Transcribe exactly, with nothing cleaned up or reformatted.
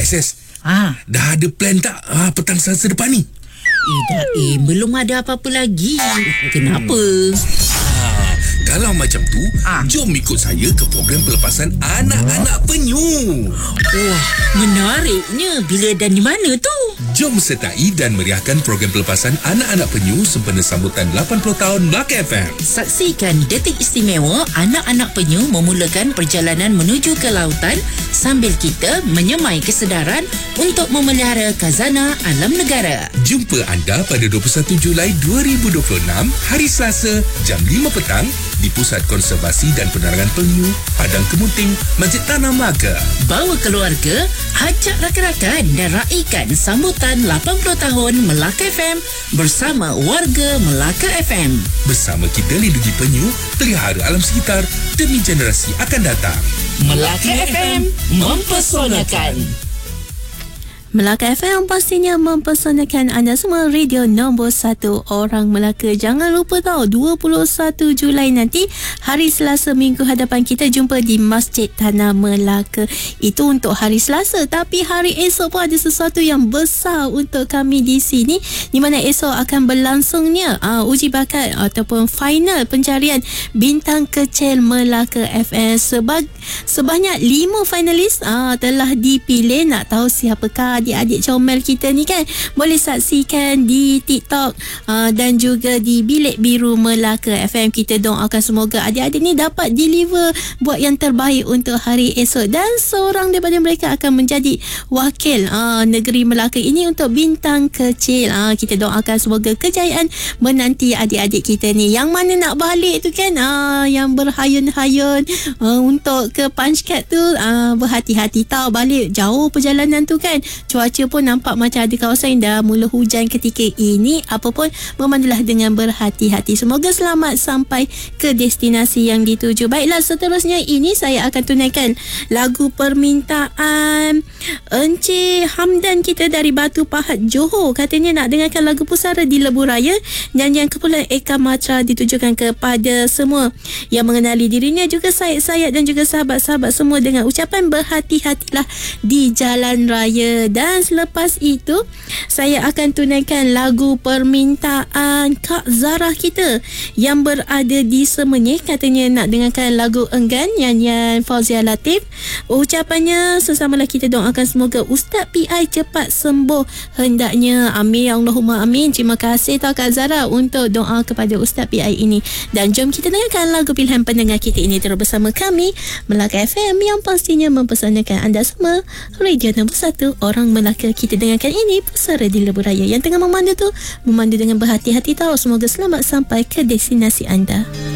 Ses, Ah, dah ada plan tak ah, petang Selasa depan ni? eh, dah, eh, belum ada apa-apa lagi. Kenapa? Ah, kalau macam tu, Ah. jom ikut saya ke program pelepasan anak-anak penyu. Wah, menariknya. Bila dan di mana tu? Jom sertai dan meriahkan program pelepasan anak-anak penyu sempena sambutan lapan puluh tahun Melaka F M. Saksikan detik istimewa anak-anak penyu memulakan perjalanan menuju ke lautan sambil kita menyemai kesedaran untuk memelihara khazanah alam negara. Jumpa anda pada dua puluh satu Julai dua ribu dua puluh enam, hari Selasa, jam lima petang di Pusat Konservasi dan Penerangan Penyu, Padang Kemuting, Masjid Tanah Melaka. Bawa keluarga, ajak rakan-rakan dan raikan sambutan lapan puluh tahun Melaka F M bersama warga Melaka F M. Bersama kita lindungi penyu, pelihara alam sekitar demi generasi akan datang. Melaka F M mempesonakan. Melaka F M pastinya mempesonakan anda semua. Radio nombor satu orang Melaka. Jangan lupa tahu dua puluh satu Julai nanti, hari Selasa minggu hadapan, kita jumpa di Masjid Tanah Melaka. Itu untuk hari Selasa. Tapi hari esok pun ada sesuatu yang besar untuk kami di sini, di mana esok akan berlangsungnya uh, uji bakat ataupun final pencarian bintang kecil Melaka F M. Sebag, sebanyak lima finalis uh, telah dipilih. Nak tahu siapakah adik-adik comel kita ni kan? Boleh saksikan di TikTok uh, dan juga di Bilik Biru Melaka F M. Kita doakan semoga adik-adik ni dapat deliver buat yang terbaik untuk hari esok, dan seorang daripada mereka akan menjadi wakil uh, negeri Melaka ini untuk bintang kecil. Uh, kita doakan semoga kejayaan menanti adik-adik kita ni. Yang mana nak balik tu kan, uh, yang berhayun-hayun uh, untuk ke Punchcat tu, uh, berhati-hati tau, balik jauh perjalanan tu kan. Cuaca pun nampak macam ada kawasan yang dah mula hujan ketika ini. Apa pun, memandulah dengan berhati-hati. Semoga selamat sampai ke destinasi yang dituju. Baiklah, seterusnya ini saya akan tunaikan lagu permintaan Encik Hamdan kita dari Batu Pahat, Johor. Katanya nak dengarkan lagu Pusara di Lebuh Raya. Nyanyian Kepulauan Eka Matra ditujukan kepada semua yang mengenali dirinya, juga sayat-sayat dan juga sahabat-sahabat semua, dengan ucapan berhati-hatilah di jalan raya. Dan selepas itu saya akan tunaikan lagu permintaan Kak Zarah kita yang berada di Semenyih. Katanya nak dengarkan lagu Enggan, nyanyian Fauzia Latif. Ucapannya, sesamalah kita doakan semoga Ustaz P I cepat sembuh hendaknya. Amin, Allahumma amin. Terima kasih tau Kak Zarah untuk doa kepada Ustaz P I ini. Dan jom kita dengarkan lagu pilihan pendengar kita ini terus bersama kami Melaka F M yang pastinya mempersanakan anda semua. Radio nombor satu orang Melaka. Kita dengarkan ini Pusara di Lebuh Raya. Yang tengah memandu tu, memandu dengan berhati-hati tau. Semoga selamat sampai ke destinasi anda.